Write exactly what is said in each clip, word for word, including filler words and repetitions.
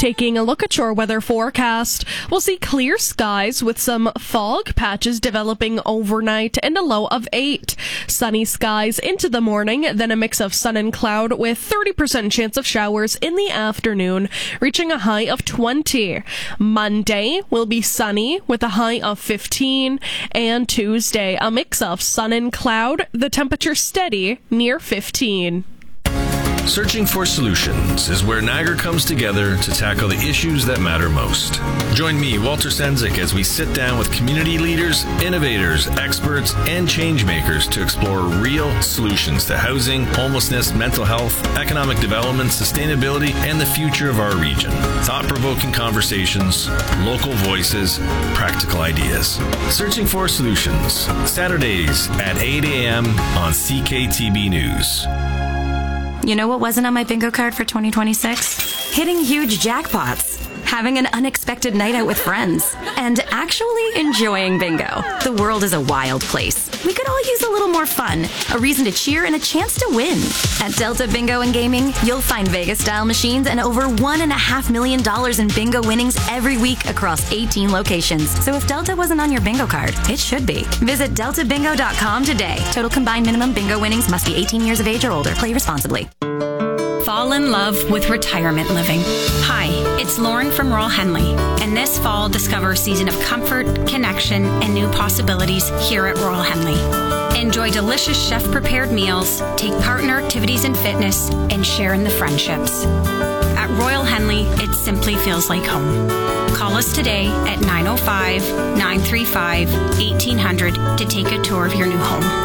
Taking a look at your weather forecast, we'll see clear skies with some fog patches developing overnight and a low of eight. Sunny skies into the morning, then a mix of sun and cloud with thirty percent chance of showers in the afternoon, reaching a high of twenty. Monday will be sunny with a high of fifteen, and Tuesday a mix of sun and cloud, the temperature steady near fifteen. Searching for Solutions is where Niagara comes together to tackle the issues that matter most. Join me, Walter Sendzik, as we sit down with community leaders, innovators, experts, and change makers to explore real solutions to housing, homelessness, mental health, economic development, sustainability, and the future of our region. Thought-provoking conversations, local voices, practical ideas. Searching for Solutions, Saturdays at eight a.m. on C K T B News. You know what wasn't on my bingo card for twenty twenty-six? Hitting huge jackpots, having an unexpected night out with friends, and actually enjoying bingo. The world is a wild place. We could all use a little more fun, a reason to cheer, and a chance to win. At Delta Bingo and Gaming, you'll find Vegas-style machines and over one and a half million dollars in bingo winnings every week across eighteen locations. So if Delta wasn't on your bingo card, it should be. Visit delta bingo dot com today. Total combined minimum bingo winnings must be eighteen years of age or older. Play responsibly. Fall in love with retirement living. Hi, it's Lauren from Royal Henley, and this fall discover a season of comfort, connection, and new possibilities here at Royal Henley. Enjoy delicious chef-prepared meals, take part in our activities and fitness, and share in the friendships. At Royal Henley, it simply feels like home. Call us today at nine oh five, nine three five, eighteen hundred to take a tour of your new home.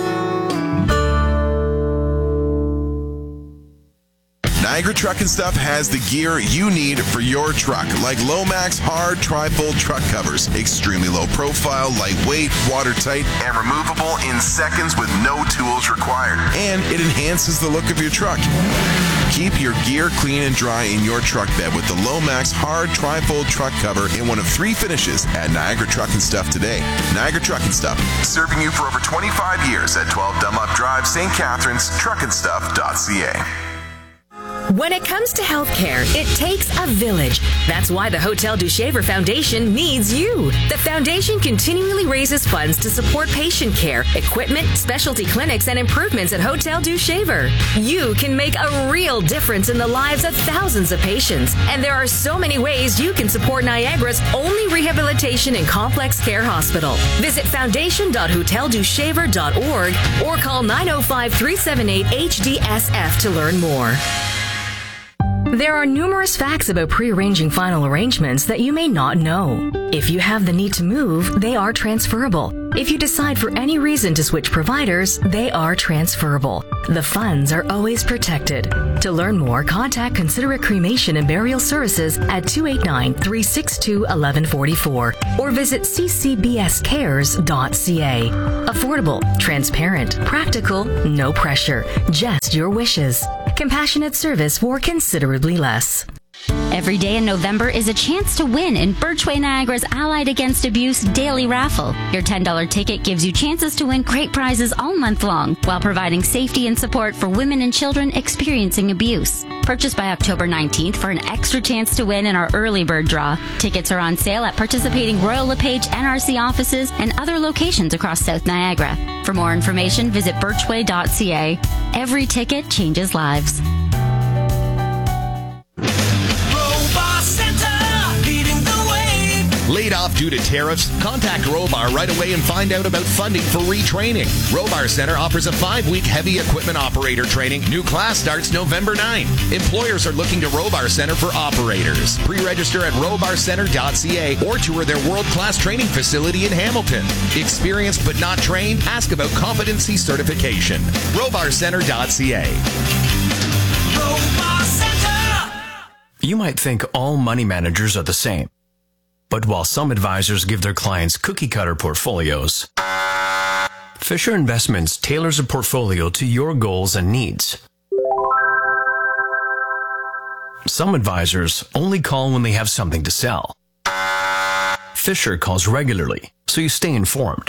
Niagara Truck and Stuff has the gear you need for your truck, like Lomax hard tri-fold truck covers. Extremely low profile, lightweight, watertight, and removable in seconds with no tools required. And it enhances the look of your truck. Keep your gear clean and dry in your truck bed with the Lomax hard tri-fold truck cover in one of three finishes at Niagara Truck and Stuff today. Niagara Truck and Stuff, serving you for over twenty-five years at twelve Dunlop Drive, Saint Catharines, truck and stuff dot c a. When it comes to healthcare, it takes a village. That's why the Hotel du Shaver Foundation needs you. The foundation continually raises funds to support patient care, equipment, specialty clinics, and improvements at Hotel du Shaver. You can make a real difference in the lives of thousands of patients, and there are so many ways you can support Niagara's only rehabilitation and complex care hospital. Visit foundation dot hotel du shaver dot org or call nine oh five, three seven eight, H D S F to learn more. There are numerous facts about pre-arranging final arrangements that you may not know. If you have the need to move, they are transferable. If you decide for any reason to switch providers, they are transferable. The funds are always protected. To learn more, contact Considerate Cremation and Burial Services at two eight nine, three six two, one one four four or visit c c b s cares dot c a. Affordable, transparent, practical, no pressure, just your wishes. Compassionate service for considerably less. Every day in November is a chance to win in Birchway Niagara's Allied Against Abuse Daily Raffle. Your ten dollars ticket gives you chances to win great prizes all month long while providing safety and support for women and children experiencing abuse. Purchase by October nineteenth for an extra chance to win in our early bird draw. Tickets are on sale at participating Royal LePage N R C offices and other locations across South Niagara. For more information, visit birchway dot c a. Every ticket changes lives. Laid off due to tariffs? Contact Robar right away and find out about funding for retraining. Robar Center offers a five-week heavy equipment operator training. New class starts November ninth. Employers are looking to Robar Center for operators. Pre-register at robar center dot c a or tour their world-class training facility in Hamilton. Experienced but not trained? Ask about competency certification. robar center dot c a. Robar Center! You might think all money managers are the same. But while some advisors give their clients cookie-cutter portfolios, Fisher Investments tailors a portfolio to your goals and needs. Some advisors only call when they have something to sell. Fisher calls regularly, so you stay informed.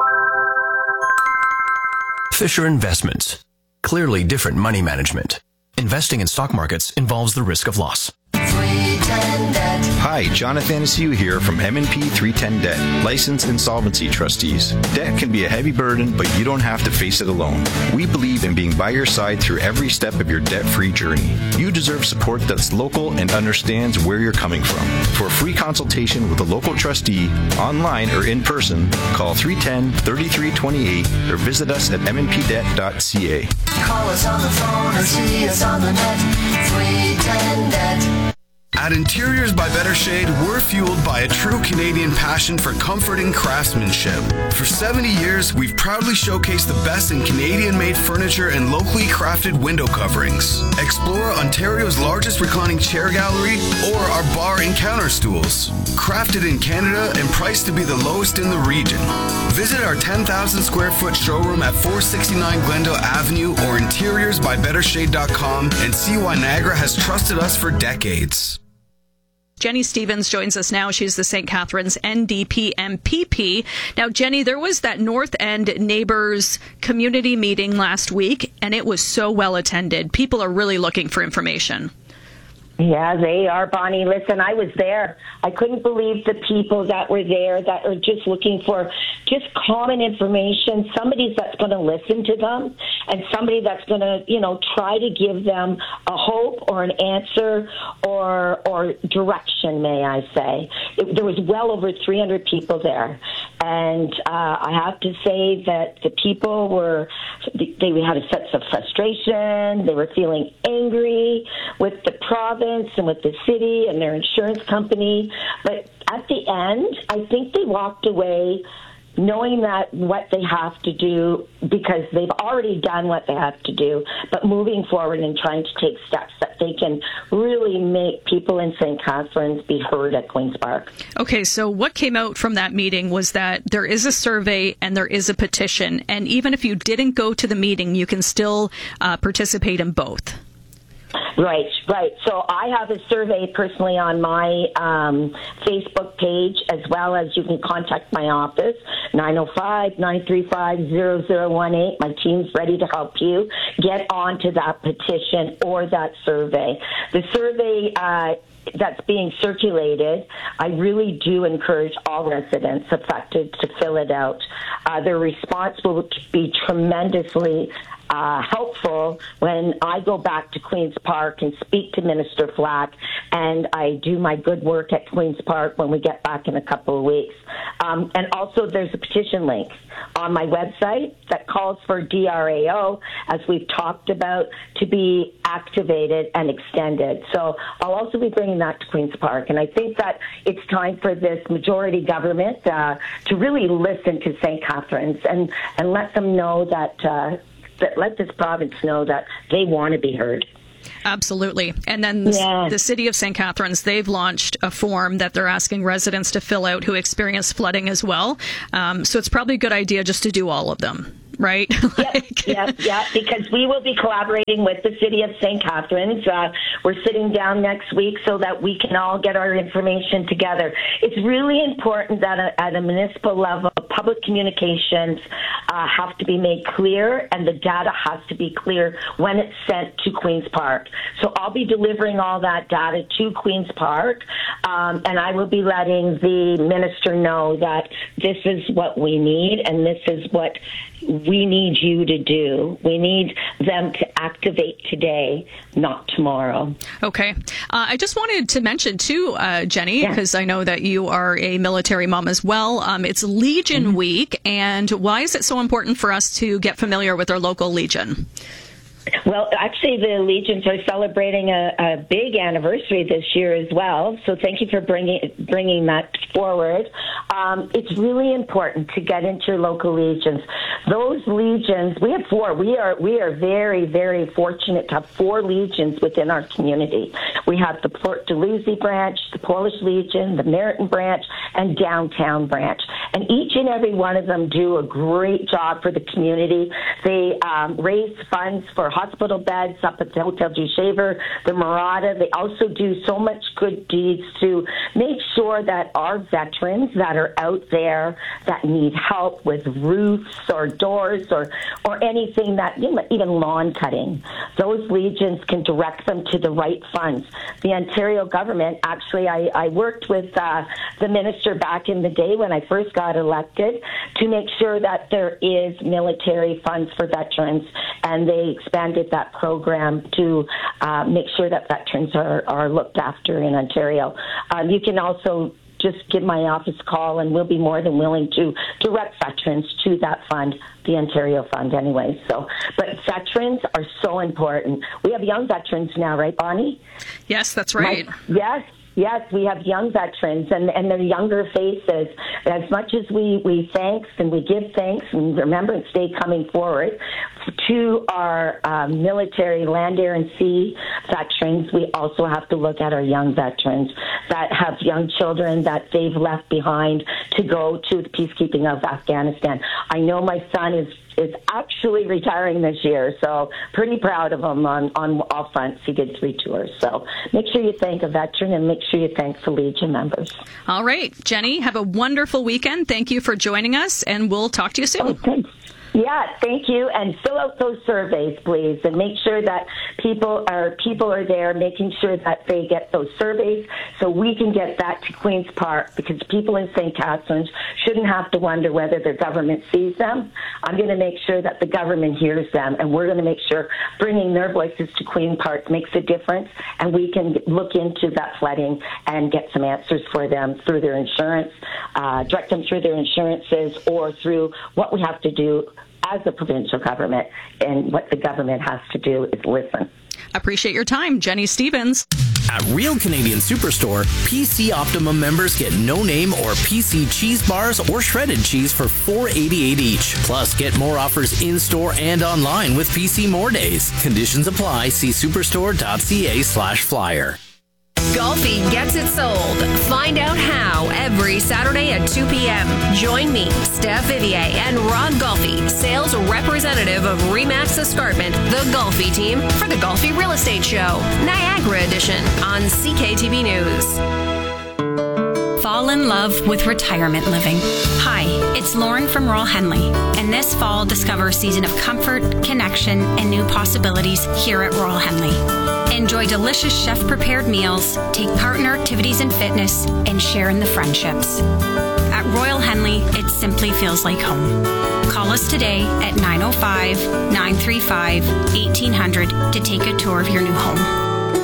Fisher Investments. Clearly different money management. Investing in stock markets involves the risk of loss. Sweet. ten debt. Hi, Jonathan Anassiu here from M and P three ten Debt, licensed insolvency trustees. Debt can be a heavy burden, but you don't have to face it alone. We believe in being by your side through every step of your debt-free journey. You deserve support that's local and understands where you're coming from. For a free consultation with a local trustee, online or in person, call three one zero, three three two eight or visit us at m n p debt dot c a. Call us on the phone or see us on the net. three ten debt. At Interiors by Better Shade, we're fueled by a true Canadian passion for comfort and craftsmanship. For seventy years, we've proudly showcased the best in Canadian-made furniture and locally crafted window coverings. Explore Ontario's largest reclining chair gallery or our bar and counter stools. Crafted in Canada and priced to be the lowest in the region. Visit our ten thousand square foot showroom at four sixty-nine Glendale Avenue or interiors by better shade dot com and see why Niagara has trusted us for decades. Jenny Stevens joins us now. She's the Saint Catharines N D P M P P. Now, Jenny, there was that North End Neighbours community meeting last week, and it was so well attended. People are really looking for information. Yeah, they are, Bonnie. Listen, I was there. I couldn't believe the people that were there that are just looking for just common information, somebody that's going to listen to them, and somebody that's going to, you know, try to give them a hope or an answer or or direction, may I say. It, there was well over three hundred people there. And uh, I have to say that the people were, they had a sense of frustration. They were feeling angry with the province and with the city and their insurance company. But at the end, I think they walked away knowing that what they have to do, because they've already done what they have to do, but moving forward and trying to take steps that they can really make people in Saint Catharines be heard at Queen's Park. Okay, so what came out from that meeting was that there is a survey and there is a petition, and even if you didn't go to the meeting, you can still uh, participate in both. Right, right. So I have a survey personally on my um, Facebook page, as well as you can contact my office, nine oh five, nine three five, zero zero one eight. My team's ready to help you get onto that petition or that survey. The survey uh, that's being circulated, I really do encourage all residents affected to fill it out. Uh, their response will be tremendously Uh, helpful when I go back to Queen's Park and speak to Minister Flack, and I do my good work at Queen's Park when we get back in a couple of weeks. Um, and also there's a petition link on my website that calls for D R A O, as we've talked about, to be activated and extended. So I'll also be bringing that to Queen's Park, and I think that it's time for this majority government uh, to really listen to Saint Catharines and, and let them know that uh, that let this province know that they want to be heard. Absolutely. And then the, yeah. the City of Saint Catharines, they've launched a form that they're asking residents to fill out who experience flooding as well. Um, so it's probably a good idea just to do all of them. Right? like, yeah, yeah, yeah, because we will be collaborating with the City of Saint Catharines. Uh, we're sitting down next week so that we can all get our information together. It's really important that a, at a municipal level, public communications uh, have to be made clear, and the data has to be clear when it's sent to Queen's Park. So I'll be delivering all that data to Queen's Park, um, and I will be letting the minister know that this is what we need, and this is what we need you to do. We need them to activate today, not tomorrow. Okay. Uh, I just wanted to mention, too, uh, Jenny, because yeah. I know that you are a military mom as well. Um, it's Legion mm-hmm. Week, and why is it so important for us to get familiar with our local Legion? Well, actually, the Legions are celebrating a, a big anniversary this year as well, so thank you for bringing bringing that forward. Um, it's really important to get into your local Legions. Those Legions, we have four. We are we are very, very fortunate to have four Legions within our community. We have the Port Dalhousie branch, the Polish Legion, the Meriton branch, and Downtown branch. And each and every one of them do a great job for the community. They um, raise funds for hospital beds up at the Hotel du Shaver, the Murata. They also do so much good deeds to make sure that our veterans that are out there that need help with roofs or doors or, or anything that, you know, even lawn cutting, those legions can direct them to the right funds. The Ontario government, actually, I, I worked with uh, the minister back in the day when I first got elected to make sure that there is military funds for veterans, and they expanded that program to uh, make sure that veterans are, are looked after in Ontario. Um, you can also just give my office a call, and we'll be more than willing to direct veterans to that fund, the Ontario Fund anyway. So, but veterans are so important. We have young veterans now, right, Bonnie? Yes, that's right. My, yes. Yes, we have young veterans, and, and they're younger faces. As much as we, we thanks and we give thanks and Remembrance Day coming forward to our um, military, land, air, and sea veterans, we also have to look at our young veterans that have young children that they've left behind to go to the peacekeeping of Afghanistan. I know my son is is actually retiring this year, so pretty proud of him on, on all fronts. He did three tours. So make sure you thank a veteran and make sure you thank the Legion members. All right, Jenny, have a wonderful weekend. Thank you for joining us, and we'll talk to you soon. Oh, thanks. Yeah, thank you. And fill out those surveys, please, and make sure that people are people are there, making sure that they get those surveys so we can get that to Queen's Park, because people in Saint Catharines shouldn't have to wonder whether their government sees them. I'm going to make sure that the government hears them, and we're going to make sure bringing their voices to Queen Park makes a difference, and we can look into that flooding and get some answers for them through their insurance, uh, direct them through their insurances, or through what we have to do as a provincial government, and what the government has to do is listen. Appreciate your time, Jenny Stevens. At Real Canadian Superstore, P C Optimum members get no name or P C cheese bars or shredded cheese for four dollars and eighty-eight cents each. Plus, get more offers in-store and online with P C More Days. Conditions apply. See superstore.ca slash flyer. Golfi gets it sold. Find out how every Saturday at two p.m. Join me, Steph Vivier, and Ron Golfi, sales representative of Remax Escarpment, the Golfi team, for the Golfi Real Estate Show, Niagara Edition, on C K T V News. Fall in love with retirement living. Hi, it's Lauren from Royal Henley, and this fall discover a season of comfort, connection, and new possibilities here at Royal Henley. Enjoy delicious chef-prepared meals, take part in our activities and fitness, and share in the friendships. At Royal Henley, it simply feels like home. Call us today at nine oh five, nine three five, eighteen hundred to take a tour of your new home.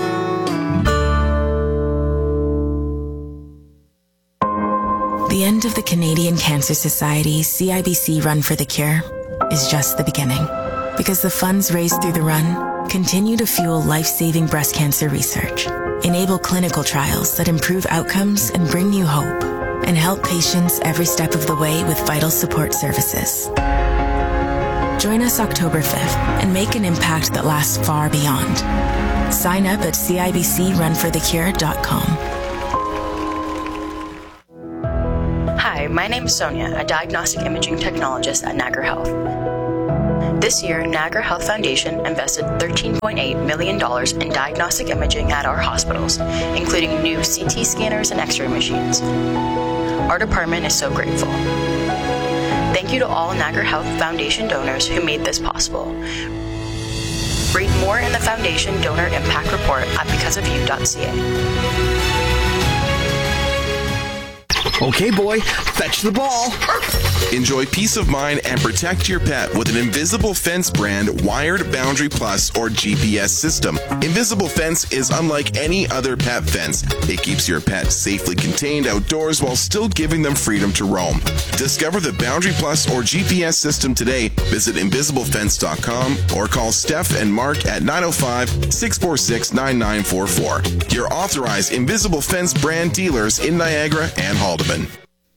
The end of the Canadian Cancer Society's C I B C Run for the Cure is just the beginning, because the funds raised through the run continue to fuel life-saving breast cancer research, enable clinical trials that improve outcomes and bring you hope, and help patients every step of the way with vital support services. Join us October fifth and make an impact that lasts far beyond. Sign up at C I B C run for the cure dot com. Hi, my name is Sonia, a diagnostic imaging technologist at Niagara Health. This year, Niagara Health Foundation invested thirteen point eight million dollars in diagnostic imaging at our hospitals, including new C T scanners and X-ray machines. Our department is so grateful. Thank you to all Niagara Health Foundation donors who made this possible. Read more in the Foundation Donor Impact Report at because of you dot c a. Okay, boy, fetch the ball. Enjoy peace of mind and protect your pet with an Invisible Fence brand wired Boundary Plus or G P S system. Invisible Fence is unlike any other pet fence. It keeps your pet safely contained outdoors while still giving them freedom to roam. Discover the Boundary Plus or G P S system today. Visit invisible fence dot com or call Steph and Mark at nine oh five, six four six, nine nine four four. Your authorized Invisible Fence brand dealers in Niagara and Haldeman.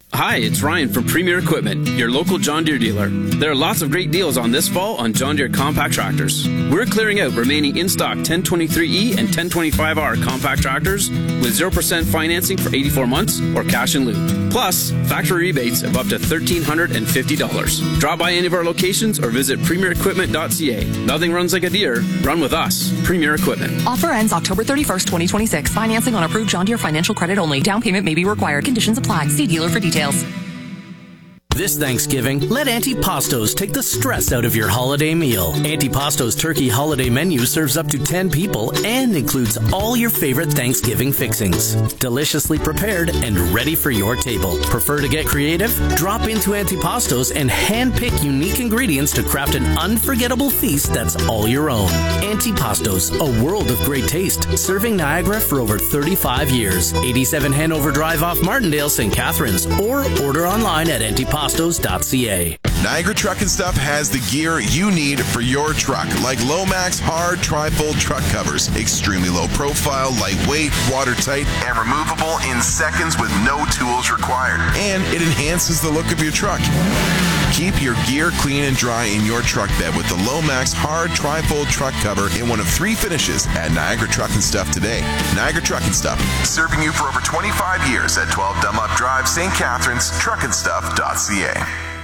Hi, it's Ryan from Premier Equipment, your local John Deere dealer. There are lots of great deals on this fall on John Deere compact tractors. We're clearing out remaining in-stock ten twenty-three E and ten twenty-five R compact tractors with zero percent financing for eighty-four months or cash in lieu. Plus, factory rebates of up to one thousand three hundred fifty dollars. Drop by any of our locations or visit premier equipment dot c a. Nothing runs like a Deere. Run with us. Premier Equipment. Offer ends October thirty-first, twenty twenty-six. Financing on approved John Deere financial credit only. Down payment may be required. Conditions apply. See dealer for details. This Thanksgiving, let Antipastos take the stress out of your holiday meal. Antipastos turkey holiday menu serves up to ten people and includes all your favorite Thanksgiving fixings. Deliciously prepared and ready for your table. Prefer to get creative? Drop into Antipastos and handpick unique ingredients to craft an unforgettable feast that's all your own. Antipastos, a world of great taste, serving Niagara for over thirty-five years. eighty-seven Hanover Drive off Martindale, Saint Catharines, or order online at antipastos dot c a. Niagara Truck and Stuff has the gear you need for your truck, like Lomax hard tri-fold truck covers. Extremely low profile, lightweight, watertight, and removable in seconds with no tools required. And it enhances the look of your truck. Keep your gear clean and dry in your truck bed with the Lomax hard tri-fold truck cover in one of three finishes at Niagara Truck and Stuff today. Niagara Truck and Stuff, serving you for over twenty-five years at twelve Dunlop Drive, Saint Catharines, truck and stuff dot c a.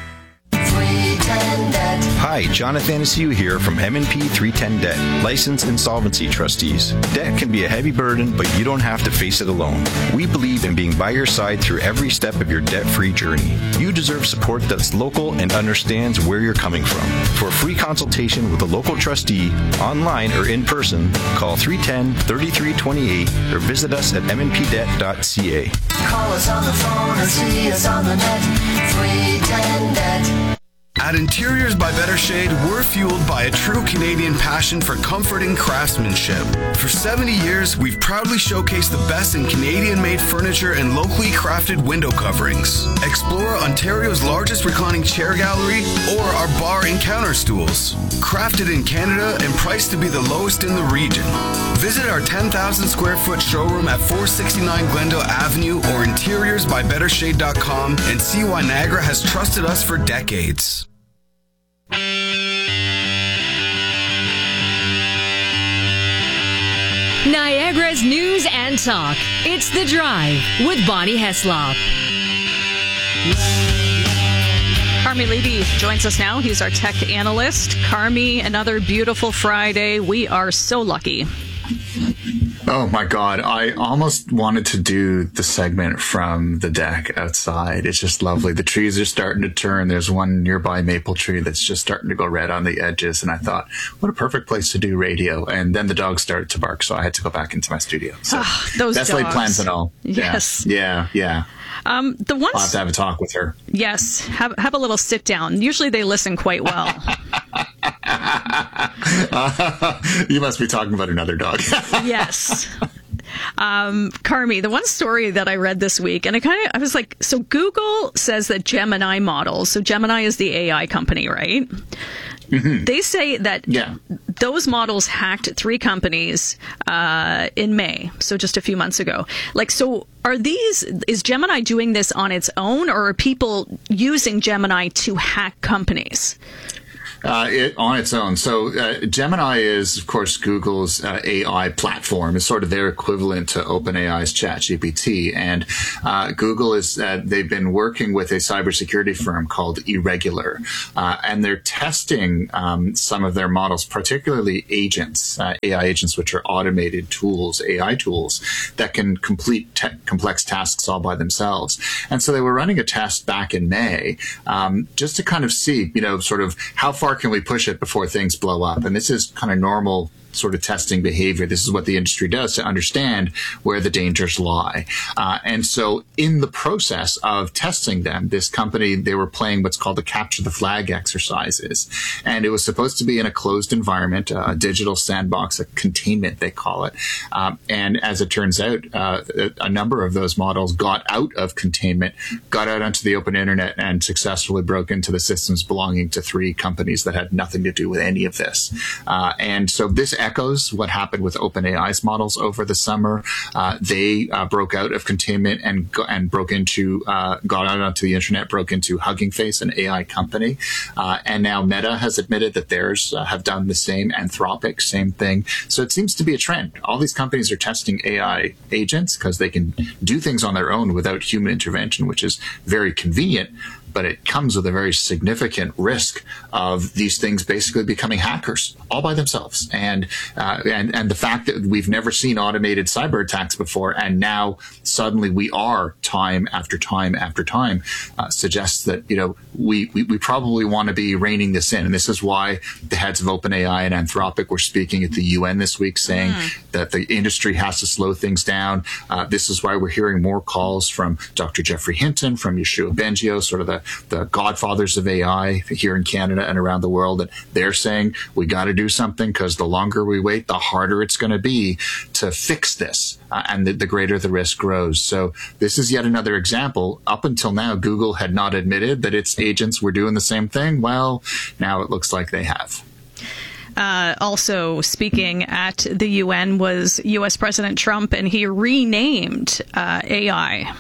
Hi, Jonathan Anastasia here from M and P three ten Debt, licensed insolvency trustees. Debt can be a heavy burden, but you don't have to face it alone. We believe in being by your side through every step of your debt-free journey. You deserve support that's local and understands where you're coming from. For a free consultation with a local trustee, online or in person, call three one zero, three three two eight or visit us at m n p debt dot c a. Call us on the phone or see us on the net. three ten debt. At Interiors by Better Shade, we're fueled by a true Canadian passion for comforting craftsmanship. For seventy years, we've proudly showcased the best in Canadian-made furniture and locally crafted window coverings. Explore Ontario's largest reclining chair gallery or our bar and counter stools. Crafted in Canada and priced to be the lowest in the region. Visit our ten thousand square foot showroom at four sixty-nine Glendale Avenue or interiors by better shade dot com and see why Niagara has trusted us for decades. Niagara's news and talk. It's The Drive with Bonnie Heslop. Carmi Levy joins us now. He's our tech analyst. Carmi, another beautiful Friday. We are so lucky. Oh my God. I almost wanted to do the segment from the deck outside. It's just lovely. The trees are starting to turn. There's one nearby maple tree that's just starting to go red on the edges. And I thought, what a perfect place to do radio. And then the dog started to bark, so I had to go back into my studio. So oh, those that's dogs. Like plans and all. Yes. Yeah, yeah. yeah. Um, the ones. I'll have to have a talk with her. Yes. Have, have a little sit down. Usually they listen quite well. uh, you must be talking about another dog. Yes. Um, Carmi, the one story that I read this week, and I kind of, I was like, so Google says that Gemini models, so Gemini is the A I company, right? Mm-hmm. They say that yeah. those models hacked three companies uh, in May, so just a few months ago. Like, so are these, is Gemini doing this on its own, or are people using Gemini to hack companies? Uh, it, on its own. So uh, Gemini is, of course, Google's uh, A I platform. It's sort of their equivalent to OpenAI's ChatGPT. And uh, Google is, uh, they've been working with a cybersecurity firm called Irregular. Uh, and they're testing um, some of their models, particularly agents, uh, A I agents, which are automated tools, A I tools, that can complete te- complex tasks all by themselves. And so they were running a test back in May um, just to kind of see, you know, sort of how far can we push it before things blow up? And this is kind of normal sort of testing behavior. This is what the industry does to understand where the dangers lie. Uh, and so in the process of testing them, this company, they were playing what's called the capture the flag exercises. And it was supposed to be in a closed environment, a digital sandbox, a containment, they call it. Um, and as it turns out, uh, a number of those models got out of containment, got out onto the open internet, and successfully broke into the systems belonging to three companies that had nothing to do with any of this. Uh, and so this echoes what happened with OpenAI's models over the summer. Uh, they uh, broke out of containment and go, and broke into, uh, got out onto the internet, broke into Hugging Face, an A I company. Uh, and now Meta has admitted that theirs uh, have done the same. Anthropic, same thing. So it seems to be a trend. All these companies are testing A I agents because they can do things on their own without human intervention, which is very convenient. But it comes with a very significant risk of these things basically becoming hackers all by themselves. And, uh, and, and the fact that we've never seen automated cyber attacks before, and now suddenly we are time after time after time, uh, suggests that, you know, we, we, we probably want to be reining this in. And this is why the heads of OpenAI and Anthropic were speaking at the U N this week saying mm. that the industry has to slow things down. Uh, this is why we're hearing more calls from Doctor Jeffrey Hinton, from Yoshua Bengio, sort of the the godfathers of A I here in Canada and around the world, and they're saying we got to do something because the longer we wait, the harder it's going to be to fix this, uh, and the, the greater the risk grows. So this is yet another example. Up until now, Google had not admitted that its agents were doing the same thing. Well, now it looks like they have. Uh, also speaking at the U N was U S President Trump, and he renamed uh, A I.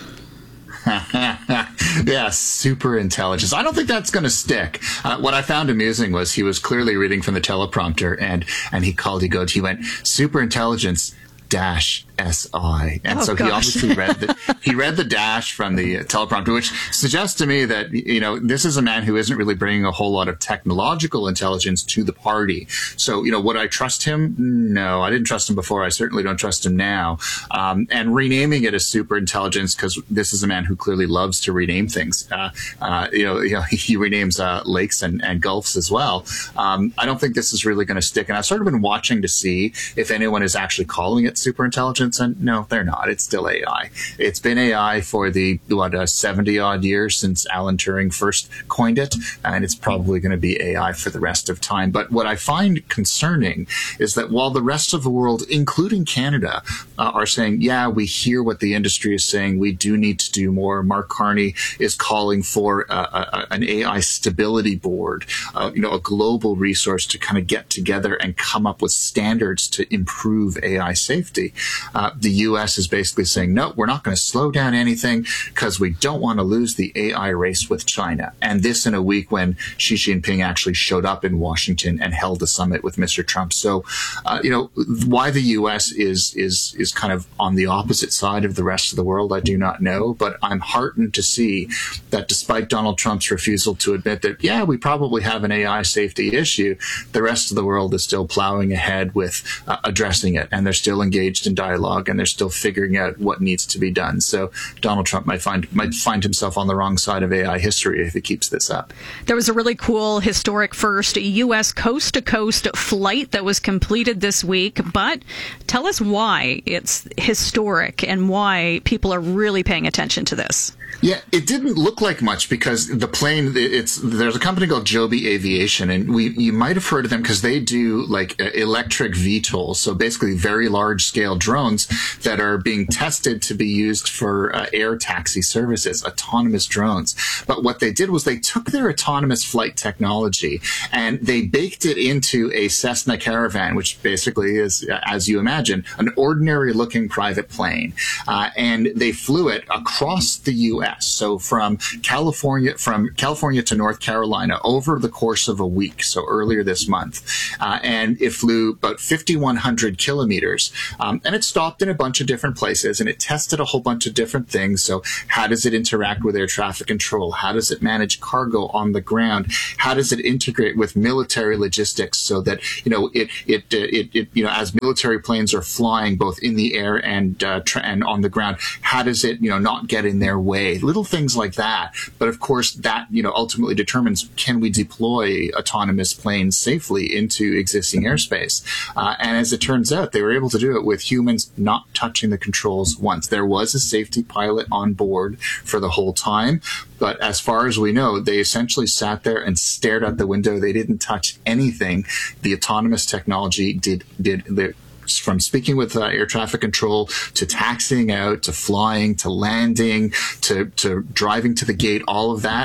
Yeah, super intelligence. I don't think that's going to stick. Uh, what I found amusing was he was clearly reading from the teleprompter, and and he called, he goes, he went, super intelligence dash S I. And oh, so gosh. he obviously read the, he read the dash from the teleprompter, which suggests to me that, you know, this is a man who isn't really bringing a whole lot of technological intelligence to the party. So, you know, would I trust him? No, I didn't trust him before. I certainly don't trust him now. Um, and renaming it as super intelligence, because this is a man who clearly loves to rename things. Uh, uh, you know, you know, he renames uh, lakes and, and gulfs as well. Um, I don't think this is really going to stick. And I've sort of been watching to see if anyone is actually calling it super intelligence. And no, they're not. It's still A I. It's been A I for the, what, uh, seventy odd years since Alan Turing first coined it. And it's probably going to be A I for the rest of time. But what I find concerning is that while the rest of the world, including Canada, uh, are saying, yeah, we hear what the industry is saying, we do need to do more. Mark Carney is calling for uh, a, an A I stability board, uh, you know, a global resource to kind of get together and come up with standards to improve A I safety. Uh, the U S is basically saying, no, we're not going to slow down anything because we don't want to lose the A I race with China. And this in a week when Xi Jinping actually showed up in Washington and held a summit with Mister Trump. So, uh, you know, why the U S is, is, is kind of on the opposite side of the rest of the world, I do not know. But I'm heartened to see that despite Donald Trump's refusal to admit that, yeah, we probably have an A I safety issue, the rest of the world is still plowing ahead with uh, addressing it. And they're still engaged in dialogue, and they're still figuring out what needs to be done. So Donald Trump might find might find himself on the wrong side of A I history if he keeps this up. There was a really cool historic first U S coast-to-coast flight that was completed this week, but tell us why it's historic and why people are really paying attention to this. Yeah, it didn't look like much because the plane, it's, there's a company called Joby Aviation, and we, you might have heard of them because they do like electric V TOLs. So basically very large scale drones that are being tested to be used for uh, air taxi services, autonomous drones. But what they did was they took their autonomous flight technology and they baked it into a Cessna Caravan, which basically is, as you imagine, an ordinary looking private plane. Uh, and they flew it across the U S. So from California, from California to North Carolina over the course of a week. So earlier this month, uh, and it flew about fifty-one hundred kilometers, um, and it stopped in a bunch of different places, and it tested a whole bunch of different things. So how does it interact with air traffic control? How does it manage cargo on the ground? How does it integrate with military logistics so that, you know, it, it, it, it you know, as military planes are flying both in the air and, uh, tra- and on the ground, how does it, you know, not get in their way? Little things like that. But of course, that, you know, ultimately determines, can we deploy autonomous planes safely into existing airspace? Uh, and as it turns out, they were able to do it with humans not touching the controls once. There was a safety pilot on board for the whole time. But as far as we know, they essentially sat there and stared out the window. They didn't touch anything. The autonomous technology did, did, the, from speaking with uh, air traffic control to taxiing out to flying to landing to, to driving to the gate, all of that,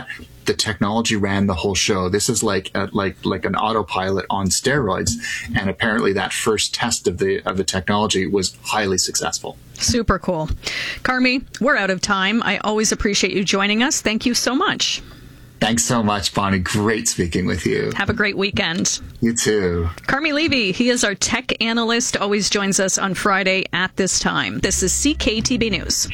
the technology ran the whole show. This is like a, like like an autopilot on steroids, and apparently that first test of the of the technology was highly successful. Super cool. Carmi, we're out of time. I always appreciate you joining us. Thank you so much. Thanks so much, Bonnie. Great speaking with you. Have a great weekend. You too. Carmi Levy, he is our tech analyst, always joins us on Friday at this time. This is C K T B News.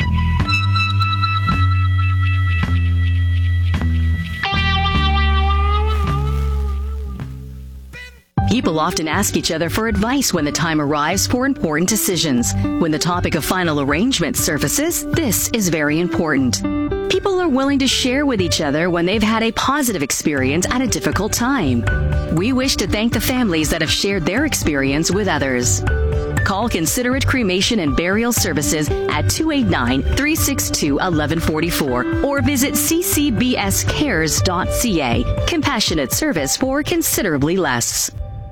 People often ask each other for advice when the time arrives for important decisions. When the topic of final arrangement surfaces, this is very important. People are willing to share with each other when they've had a positive experience at a difficult time. We wish to thank the families that have shared their experience with others. Call Considerate Cremation and Burial Services at two eight nine, three six two, one one four four or visit c c b s cares dot c a. Compassionate service for considerably less.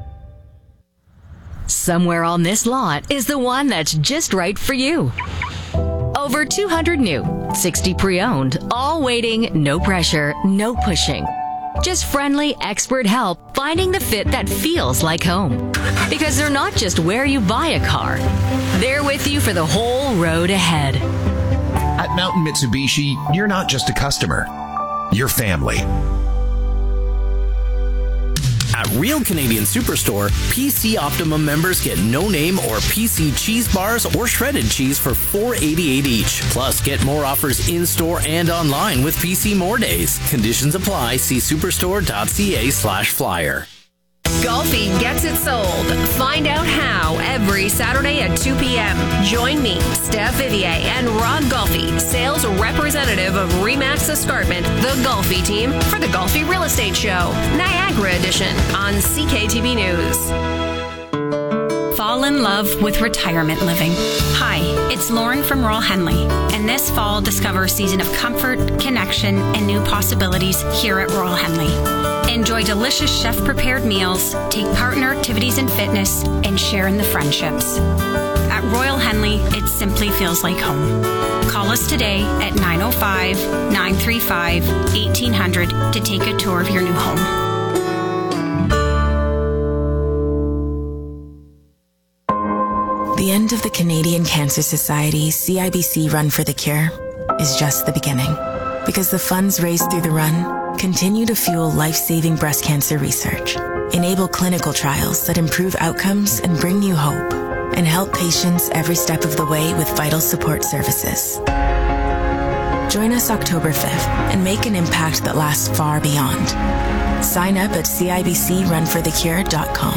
Somewhere on this lot is the one that's just right for you. Over two hundred new, sixty pre-owned, all waiting, no pressure, no pushing. Just friendly, expert help finding the fit that feels like home. Because they're not just where you buy a car. They're with you for the whole road ahead. At Mountain Mitsubishi, you're not just a customer. You're family. At Real Canadian Superstore, P C Optimum members get no name or P C cheese bars or shredded cheese for four dollars and eighty-eight cents each. Plus, get more offers in-store and online with P C More Days. Conditions apply. See superstore.ca slash flyer. Golfi gets it sold. Find out how every Saturday at two p.m. Join me, Steph Vivier, and Rod Golfi, sales representative of Remax Escarpment, the Golfi team, for the Golfi Real Estate Show, Niagara Edition, on C K T B News. Fall in love with retirement living. Hi, it's Lauren from Royal Henley, and this fall discover a season of comfort, connection, and new possibilities here at Royal Henley. Enjoy delicious chef-prepared meals, take part in our activities and fitness, and share in the friendships. At Royal Henley, it simply feels like home. Call us today at nine oh five, nine three five, eighteen hundred to take a tour of your new home. The end of the Canadian Cancer Society's C I B C Run for the Cure is just the beginning. Because the funds raised through the run continue to fuel life-saving breast cancer research, enable clinical trials that improve outcomes and bring you hope, and help patients every step of the way with vital support services. Join us October fifth and make an impact that lasts far beyond. Sign up at c i b c run for the cure dot com.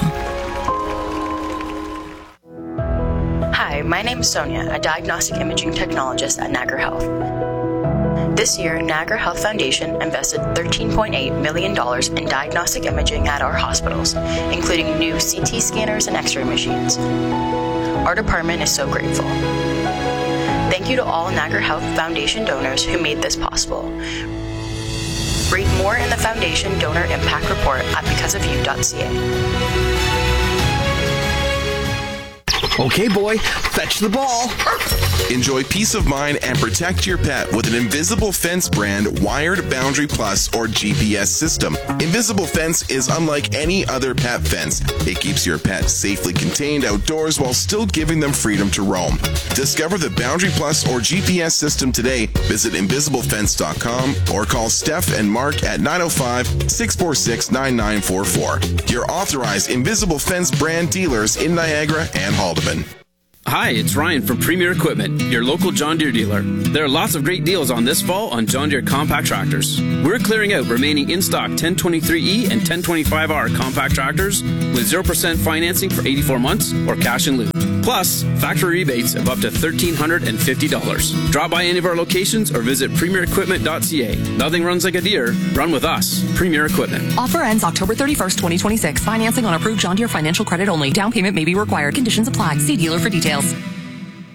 Hi, my name is Sonia, a diagnostic imaging technologist at Niagara Health. This year, Niagara Health Foundation invested thirteen point eight million dollars in diagnostic imaging at our hospitals, including new C T scanners and X-ray machines. Our department is so grateful. Thank you to all Niagara Health Foundation donors who made this possible. Read more in the Foundation Donor Impact Report at because of you dot c a. Okay, boy, fetch the ball. Enjoy peace of mind and protect your pet with an Invisible Fence brand Wired Boundary Plus or G P S system. Invisible Fence is unlike any other pet fence. It keeps your pet safely contained outdoors while still giving them freedom to roam. Discover the Boundary Plus or G P S system today. Visit invisible fence dot com or call Steph and Mark at nine oh five, six four six, nine nine four four. Your authorized Invisible Fence brand dealers in Niagara and Haldeman. Hi, it's Ryan from Premier Equipment, your local John Deere dealer. There are lots of great deals on this fall on John Deere compact tractors. We're clearing out remaining in-stock ten twenty-three E and ten twenty-five R compact tractors with zero percent financing for eighty-four months or cash in lieu. Plus, factory rebates of up to one thousand three hundred fifty dollars. Drop by any of our locations or visit premier equipment dot c a. Nothing runs like a deer. Run with us. Premier Equipment. Offer ends October thirty-first, twenty twenty-six. Financing on approved John Deere financial credit only. Down payment may be required. Conditions apply. See dealer for details.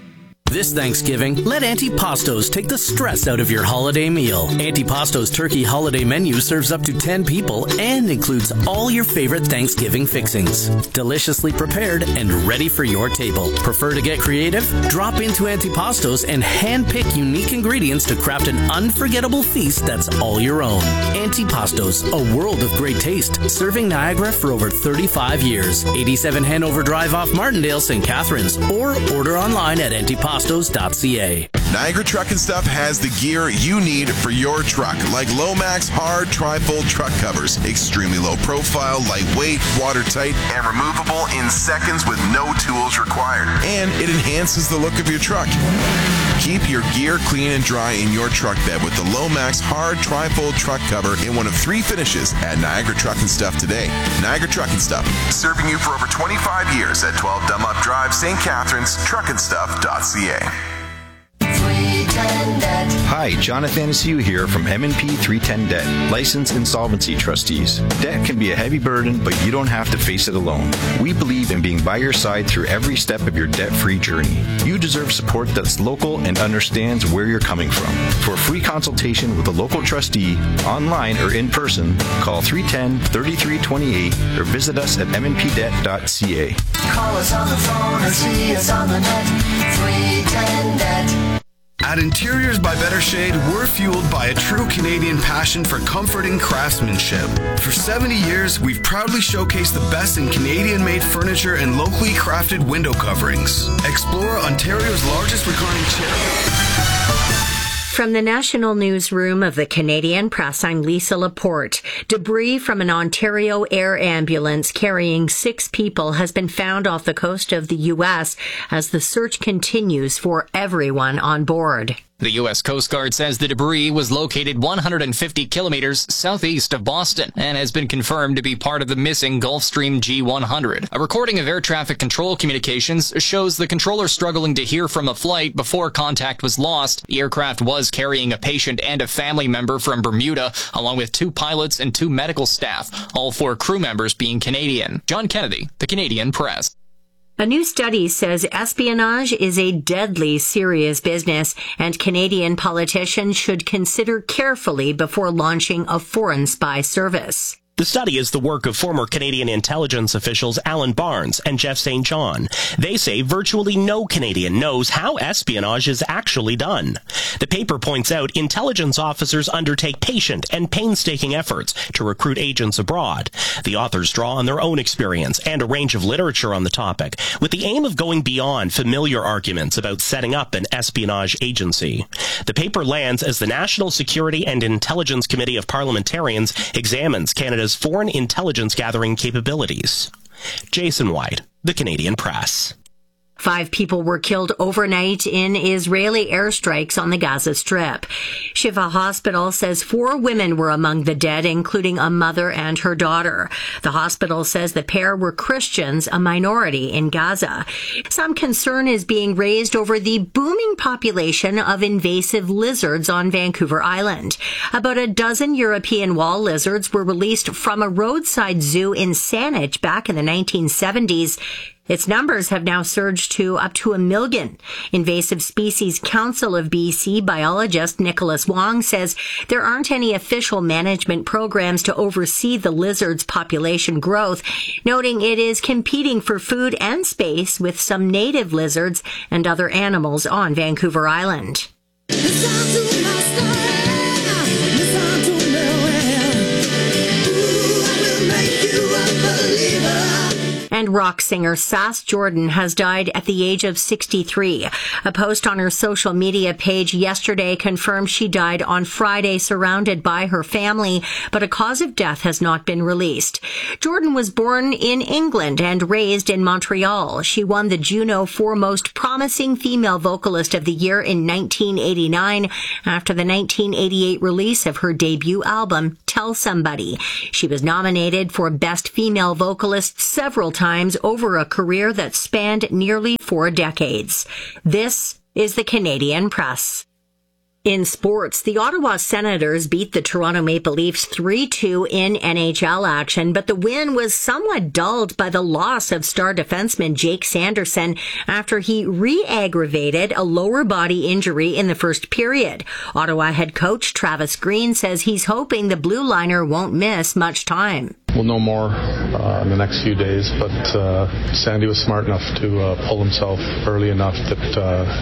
This Thanksgiving, let Antipasto's take the stress out of your holiday meal. Antipasto's turkey holiday menu serves up to ten people and includes all your favorite Thanksgiving fixings. Deliciously prepared and ready for your table. Prefer to get creative? Drop into Antipasto's and hand-pick unique ingredients to craft an unforgettable feast that's all your own. Antipasto's, a world of great taste, serving Niagara for over thirty-five years. eighty-seven Hanover Drive off Martindale, Saint Catharines, or order online at antipastos dot c a. Niagara Truck and Stuff has the gear you need for your truck, like Lomax hard tri-fold truck covers. Extremely low profile, lightweight, watertight, and removable in seconds with no tools required. And it enhances the look of your truck. Keep your gear clean and dry in your truck bed with the Lomax hard tri-fold truck cover in one of three finishes at Niagara Truck and Stuff today. Niagara Truck and Stuff, serving you for over twenty-five years at twelve Dunlop Drive, Saint Catharines, truck and stuff dot c a. Hi, Jonathan Anaciu here from M and P three ten Debt, licensed insolvency trustees. Debt can be a heavy burden, but you don't have to face it alone. We believe in being by your side through every step of your debt-free journey. You deserve support that's local and understands where you're coming from. For a free consultation with a local trustee, online or in person, call three one zero, three three two eight or visit us at m n p debt dot c a. Call us on the phone or see us on the net. three ten Debt. At Interiors by Better Shade, we're fueled by a true Canadian passion for comforting craftsmanship. For seventy years, we've proudly showcased the best in Canadian-made furniture and locally crafted window coverings. Explore Ontario's largest reclining chair. From the National Newsroom of the Canadian Press, I'm Lisa Laporte. Debris from an Ontario air ambulance carrying six people has been found off the coast of the U S as the search continues for everyone on board. The U S Coast Guard says the debris was located one hundred fifty kilometers southeast of Boston and has been confirmed to be part of the missing Gulfstream G one hundred. A recording of air traffic control communications shows the controller struggling to hear from a flight before contact was lost. The aircraft was carrying a patient and a family member from Bermuda, along with two pilots and two medical staff, all four crew members being Canadian. John Kennedy, The Canadian Press. A new study says espionage is a deadly serious business, and Canadian politicians should consider carefully before launching a foreign spy service. The study is the work of former Canadian intelligence officials Alan Barnes and Jeff Saint John. They say virtually no Canadian knows how espionage is actually done. The paper points out intelligence officers undertake patient and painstaking efforts to recruit agents abroad. The authors draw on their own experience and a range of literature on the topic, with the aim of going beyond familiar arguments about setting up an espionage agency. The paper lands as the National Security and Intelligence Committee of Parliamentarians examines Canada's foreign intelligence gathering capabilities. Jason White, The Canadian Press. Five people were killed overnight in Israeli airstrikes on the Gaza Strip. Shifa Hospital says four women were among the dead, including a mother and her daughter. The hospital says the pair were Christians, a minority in Gaza. Some concern is being raised over the booming population of invasive lizards on Vancouver Island. About a dozen European wall lizards were released from a roadside zoo in Saanich back in the nineteen seventies. Its numbers have now surged to up to a million. Invasive Species Council of B C biologist Nicholas Wong says there aren't any official management programs to oversee the lizard's population growth, noting it is competing for food and space with some native lizards and other animals on Vancouver Island. And rock singer Sass Jordan has died at the age of sixty-three. A post on her social media page yesterday confirmed she died on Friday surrounded by her family, but a cause of death has not been released. Jordan was born in England and raised in Montreal. She won the Juno for Most Promising Female Vocalist of the Year in nineteen eighty-nine after the nineteen eighty-eight release of her debut album, Tell Somebody. She was nominated for Best Female Vocalist several times over a career that spanned nearly four decades. This is the Canadian Press. In sports, the Ottawa Senators beat the Toronto Maple Leafs three two in N H L action, but the win was somewhat dulled by the loss of star defenseman Jake Sanderson after he re-aggravated a lower body injury in the first period. Ottawa head coach Travis Green says he's hoping the blue liner won't miss much time. We'll know more uh, in the next few days, but uh, Sandy was smart enough to uh, pull himself early enough that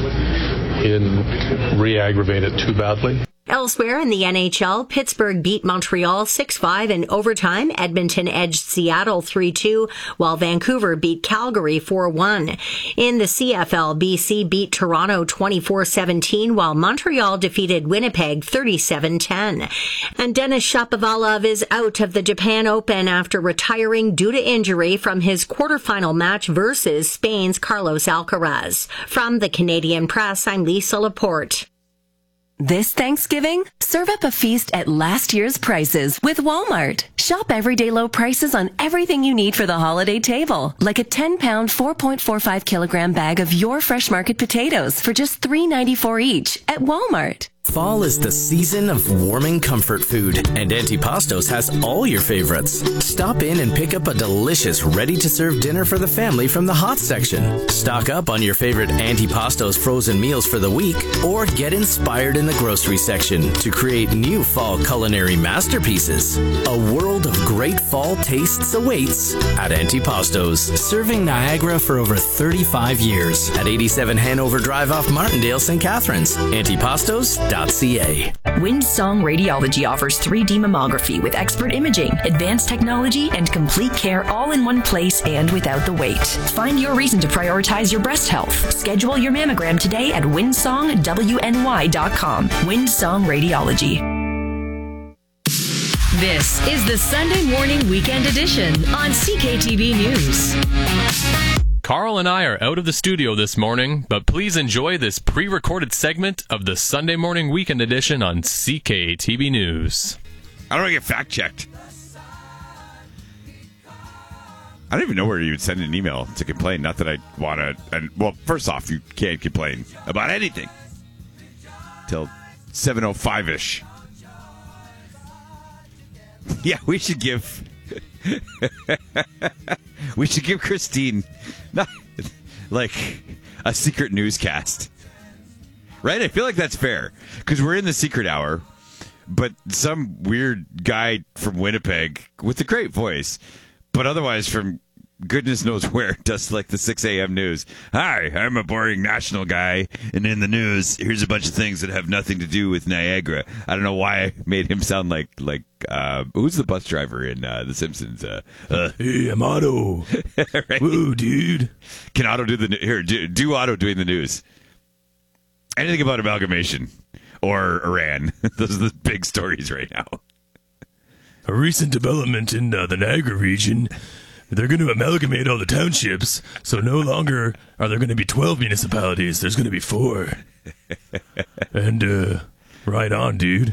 uh, he didn't re-aggravate it too badly. Elsewhere in the N H L, Pittsburgh beat Montreal six five in overtime. Edmonton edged Seattle three two, while Vancouver beat Calgary four one. In the C F L, B C beat Toronto twenty-four seventeen, while Montreal defeated Winnipeg thirty-seven ten. And Denis Shapovalov is out of the Japan Open after retiring due to injury from his quarterfinal match versus Spain's Carlos Alcaraz. From the Canadian Press, I'm Lisa Laporte. This Thanksgiving, serve up a feast at last year's prices with Walmart. Shop everyday low prices on everything you need for the holiday table, like a ten pound, four point four five kilogram bag of your Fresh Market potatoes for just three ninety-four each at Walmart. Fall is the season of warming comfort food, and Antipastos has all your favorites. Stop in and pick up a delicious, ready-to-serve dinner for the family from the hot section. Stock up on your favorite Antipastos frozen meals for the week, or get inspired in the grocery section to create new fall culinary masterpieces. A world of great fall tastes awaits at Antipastos, serving Niagara for over thirty-five years at eighty-seven Hanover Drive off Martindale, Saint Catharines. Antipastos dot c a. Windsong Radiology offers three D mammography with expert imaging, advanced technology, and complete care all in one place and without the wait. Find your reason to prioritize your breast health. Schedule your mammogram today at windsong w n y dot com. Windsong Radiology. This is the Sunday Morning Weekend Edition on C K T V News. Carl and I are out of the studio this morning, but please enjoy this pre-recorded segment of the Sunday Morning Weekend Edition on C K T V News. How do I get fact-checked? I don't even know where you would send an email to complain. Not that I want to... And well, first off, you can't complain about anything till seven oh five-ish. Yeah, we should give... we should give Christine not, like a secret newscast, right? I feel like that's fair because we're in the secret hour, but some weird guy from Winnipeg with a great voice, but otherwise from goodness knows where, does like the six a.m. news. Hi, I'm a boring national guy, and in the news, here's a bunch of things that have nothing to do with Niagara. I don't know why I made him sound like like uh, who's the bus driver in uh, The Simpsons? Uh, uh, hey, I'm Otto. Right? Woo, dude. Can Otto do the here? Do, do Otto doing the news? Anything about amalgamation or Iran? Those are the big stories right now. A recent development in uh, the Niagara region. They're going to amalgamate all the townships, so no longer are there going to be twelve municipalities. There's going to be four. And, uh, right on, dude.